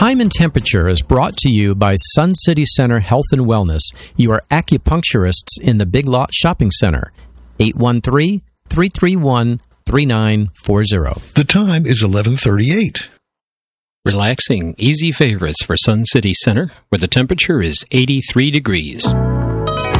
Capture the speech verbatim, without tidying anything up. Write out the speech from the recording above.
Time and Temperature is brought to you by Sun City Center Health and Wellness. You are acupuncturists in the Big Lot Shopping Center. eight one three, three three one, three nine four zero. The time is eleven thirty-eight. Relaxing, easy favorites for Sun City Center, where the temperature is eighty-three degrees.